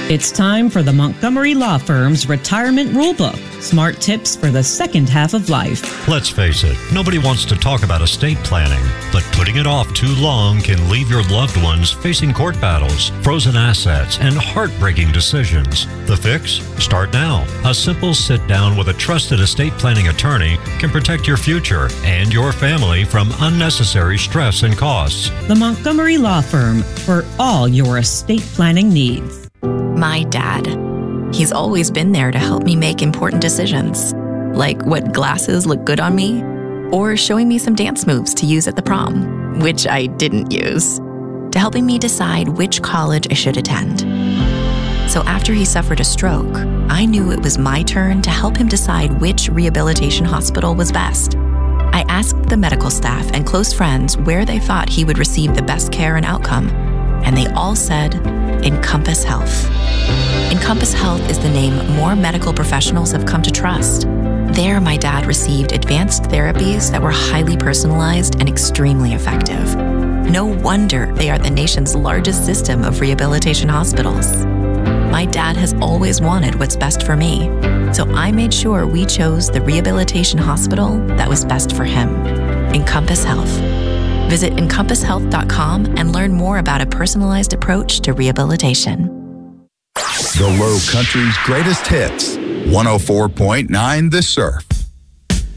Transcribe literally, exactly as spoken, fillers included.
It's time for the Montgomery Law Firm's Retirement Rulebook. Smart tips for the second half of life. Let's face it, nobody wants to talk about estate planning, but putting it off too long can leave your loved ones facing court battles, frozen assets, and heartbreaking decisions. The fix? Start now. A simple sit down with a trusted estate planning attorney can protect your future and your family from unnecessary stress and costs. The Montgomery Law Firm, for all your estate planning needs. My dad. He's always been there to help me make important decisions, like what glasses look good on me, or showing me some dance moves to use at the prom, which I didn't use, to helping me decide which college I should attend. So after he suffered a stroke, I knew it was my turn to help him decide which rehabilitation hospital was best. I asked the medical staff and close friends where they thought he would receive the best care and outcome, and they all said Encompass Health. Encompass Health is the name more medical professionals have come to trust. There, my dad received advanced therapies that were highly personalized and extremely effective. No wonder they are the nation's largest system of rehabilitation hospitals. My dad has always wanted what's best for me, so I made sure we chose the rehabilitation hospital that was best for him, Encompass Health. Visit encompass health dot com and learn more about a personalized approach to rehabilitation. The Low Country's greatest hits. one oh four point nine The Surf.